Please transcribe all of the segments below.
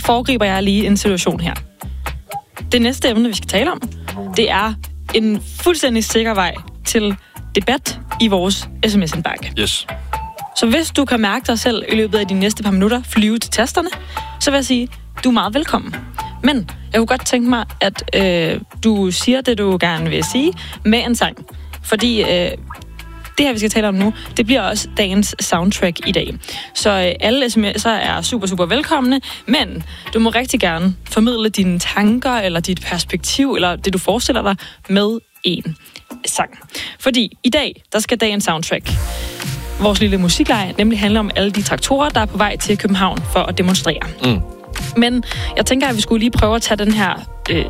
foregriber jeg lige en situation her. Det næste emne, vi skal tale om, det er en fuldstændig sikker vej til debat i vores sms-indbakke. Yes. Så hvis du kan mærke dig selv i løbet af de næste par minutter flyve til tasterne, så vil jeg sige, du er meget velkommen. Men jeg kunne godt tænke mig, at du siger det, du gerne vil sige, med en sang. Fordi det her, vi skal tale om nu, det bliver også dagens soundtrack i dag. Så alle sms'er er super, super velkomne, men du må rigtig gerne formidle dine tanker, eller dit perspektiv, eller det, du forestiller dig, med en sang. Fordi i dag, der skal dagens soundtrack, vores lille musikleje, nemlig handle om alle de traktorer, der er på vej til København for at demonstrere. Men jeg tænker, at vi skulle lige prøve at tage den her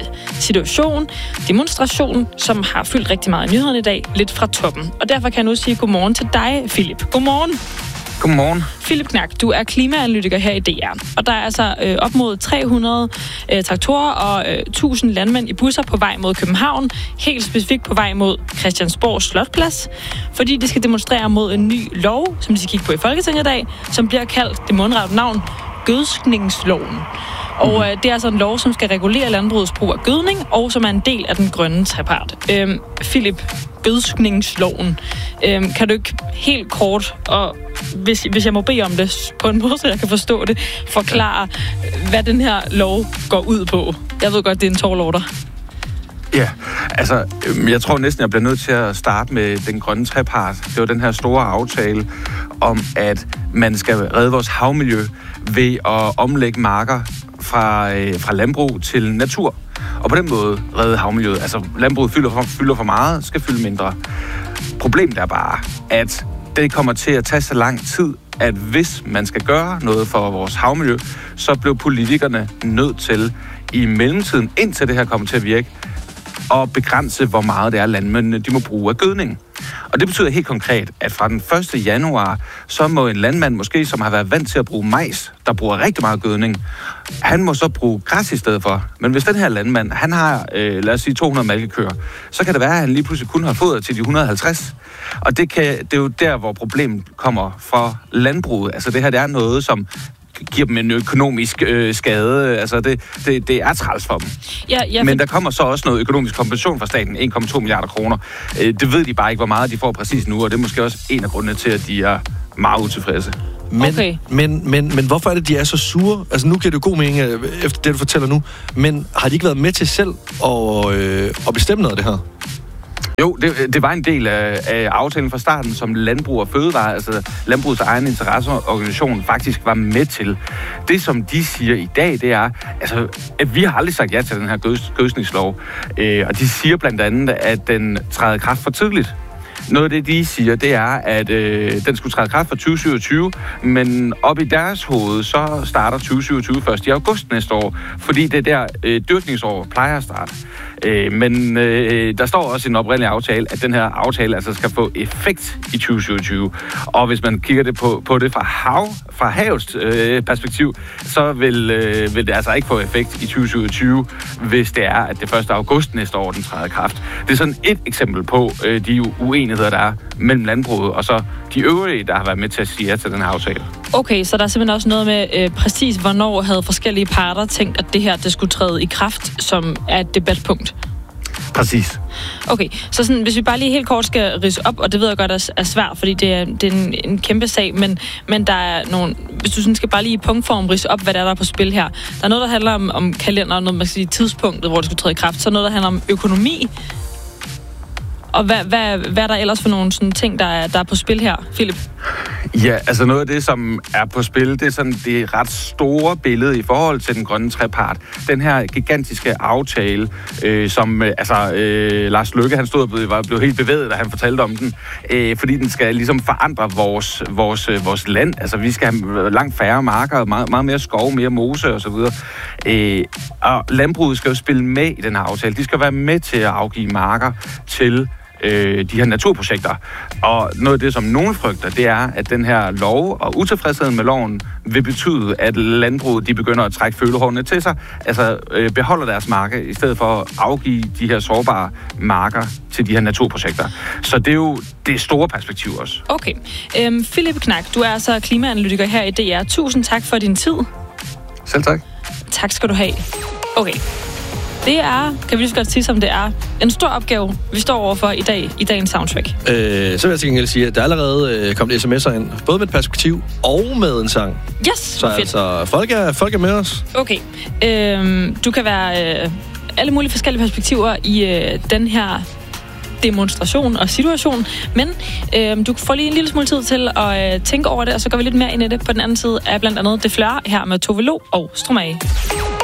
demonstration, som har fyldt rigtig meget i nyhederne i dag, lidt fra toppen. Og derfor kan jeg nu sige godmorgen til dig, Philip. Godmorgen. Godmorgen. Philip Knak, du er klimaanalytiker her i DR, og der er altså op mod 300 traktorer og 1000 landmænd i busser på vej mod København, helt specifikt på vej mod Christiansborg Slotsplads, fordi de skal demonstrere mod en ny lov, som de skal kigge på i Folketinget i dag, som bliver kaldt det mundrette navn gødskningsloven. Og det er altså en lov, som skal regulere landbrugets brug af gødning, og som er en del af den grønne trepart. Philip, gødskningsloven. Kan du ikke helt kort, og hvis jeg må bede om det på en måde, så jeg kan forstå det, forklare, hvad den her lov går ud på? Jeg ved godt, det er en tall order. Ja, altså, jeg tror næsten, jeg bliver nødt til at starte med den grønne trepart. Det var den her store aftale om, at man skal redde vores havmiljø ved at omlægge marker fra landbrug til natur. Og på den måde redde havmiljøet. Altså, landbruget fylder for meget, skal fylde mindre. Problemet er bare, at det kommer til at tage så lang tid, at hvis man skal gøre noget for vores havmiljø, så bliver politikerne nødt til i mellemtiden, indtil det her kommer til at virke, og begrænse, hvor meget det er, landmændene de må bruge af gødning. Og det betyder helt konkret, at fra den 1. januar, så må en landmand måske, som har været vant til at bruge majs, der bruger rigtig meget gødning, han må så bruge græs i stedet for. Men hvis den her landmand, han har, lad os sige, 200 malkekøer, så kan det være, at han lige pludselig kun har foder til de 150. Og det er jo der, hvor problemet kommer fra landbruget. Altså det her, det er noget, som giver dem en økonomisk skade. Altså, det er træls for dem. Ja, men der kommer så også noget økonomisk kompensation fra staten, 1,2 milliarder kroner. Det ved de bare ikke, hvor meget de får præcis nu, og det er måske også en af grundene til, at de er meget utilfredse. Men hvorfor er det, de er så sure? Altså, nu giver det god mening, efter det, du fortæller nu, men har de ikke været med til selv at bestemme noget af det her? Jo, det var en del af aftalen fra starten, som Landbrug og Fødevare, altså Landbrugets egen interesseorganisation, faktisk var med til. Det, som de siger i dag, det er, altså, at vi har aldrig sagt ja til den her gødskningslov. Og de siger blandt andet, at den træder i kraft for tidligt. Noget af det, de siger, det er, at den skulle træde i kraft for 2027, men op i deres hoved, så starter 2027 først i august næste år, fordi det der dyrkningsår plejer at starte. Men der står også i den oprindelige aftale, at den her aftale altså skal få effekt i 2027. Og hvis man kigger det på det fra havets perspektiv, så vil det altså ikke få effekt i 2027, hvis det er, at det 1. august næste år, den træder i kraft. Det er sådan et eksempel på de uenigheder, der er mellem landbruget og så de øvrige, der har været med til at sige ja til den her aftale. Okay, så der er simpelthen også noget med præcis, hvornår havde forskellige parter tænkt, at det her det skulle træde i kraft, som er et debatpunkt? Præcis. Okay, så sådan, hvis vi bare lige helt kort skal ridse op, og det ved jeg godt er svært, fordi det er en kæmpe sag, men der er nogle, hvis du sådan skal bare lige i punktform ridse op, hvad der er på spil her. Der er noget, der handler om kalender, noget man skal sige tidspunktet, hvor det skulle træde i kraft, så noget, der handler om økonomi. Og hvad er der ellers for nogle sådan ting, der er på spil her, Philip? Ja, altså noget af det, som er på spil, det er sådan det ret store billede i forhold til den grønne trepart. Den her gigantiske aftale, som Lars Løkke, han stod og blev helt bevæget, da han fortalte om den, fordi den skal ligesom forandre vores land. Altså vi skal have langt færre marker, meget mere skov, mere mose osv. Og landbruget skal jo spille med i den her aftale. De skal være med til at afgive marker til de her naturprojekter. Og noget af det, som nogen frygter, det er, at den her lov og utilfredsheden med loven vil betyde, at landbruget de begynder at trække følehornene til sig, altså beholder deres marker, i stedet for at afgive de her sårbare marker til de her naturprojekter. Så det er jo det store perspektiv også. Okay. Philip Knak, du er altså klimaanalytiker her i DR. Tusind tak for din tid. Selv tak. Tak skal du have. Okay. Det er, kan vi lige så godt sige, som det er, en stor opgave, vi står overfor i dag, i dagens soundtrack. Så vil jeg til gengæld sige, at der allerede kommet sms'er ind, både med et perspektiv og med en sang. Yes, så fedt. Altså, folk er med os. Okay. Du kan være alle mulige forskellige perspektiver i den her demonstration og situation, men du får lige en lille smule tid til at tænke over det, og så går vi lidt mere ind i det på den anden side af blandt andet Det Fleur her med Tove Lo og Stromae.